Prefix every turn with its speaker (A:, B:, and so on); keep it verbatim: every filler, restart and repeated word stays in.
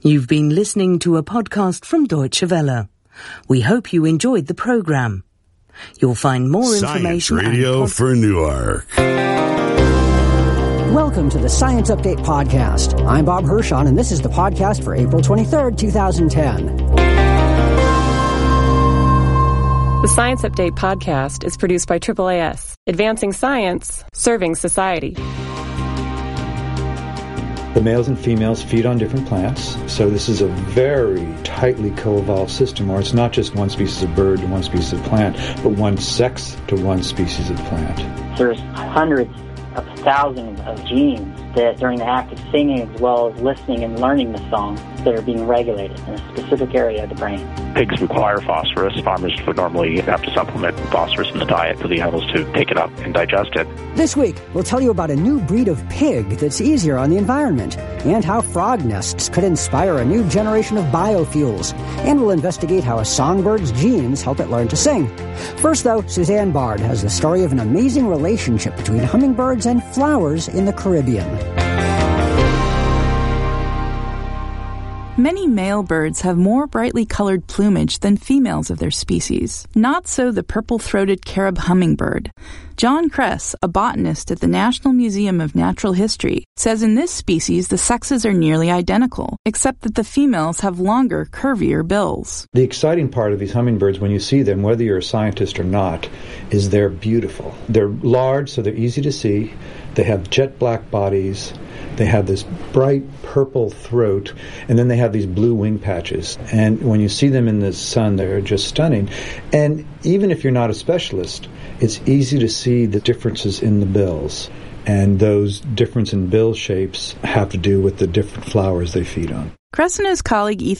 A: You've been listening to a podcast from Deutsche Welle. We hope you enjoyed the program. You'll find more information
B: Science Radio
A: and
B: for Newark.
C: Welcome to the Science Update Podcast. I'm Bob Hirschon, and this is the podcast for April twenty-third, twenty ten.
D: The Science Update Podcast is produced by triple A S, advancing science, serving society.
E: The males and females feed on different plants, so this is a very tightly co-evolved system where it's not just one species of bird to one species of plant, but one sex to one species of plant.
F: There's hundreds of thousands of genes that during the act of singing as well as listening and learning the song that are being regulated in a specific area of the brain.
G: Pigs require phosphorus. Farmers would normally have to supplement phosphorus in the diet for the animals to take it up and digest it.
C: This week, we'll tell you about a new breed of pig that's easier on the environment, and how frog nests could inspire a new generation of biofuels. And we'll investigate how a songbird's genes help it learn to sing. First, though, Suzanne Bard has the story of an amazing relationship between hummingbirds and flowers in the Caribbean.
H: Many male birds have more brightly colored plumage than females of their species. Not so the purple-throated Carib hummingbird. John Kress, a botanist at the National Museum of Natural History, says in this species the sexes are nearly identical, except that the females have longer, curvier bills.
E: The exciting part of these hummingbirds, when you see them, whether you're a scientist or not, is they're beautiful. They're large, so they're easy to see. They have jet black bodies. They have this bright purple throat, and then they have these blue wing patches. And when you see them in the sun, they're just stunning. And even if you're not a specialist, it's easy to see the differences in the bills. And those difference in bill shapes have to do with the different flowers they feed on.
H: Kress and his colleague Ethan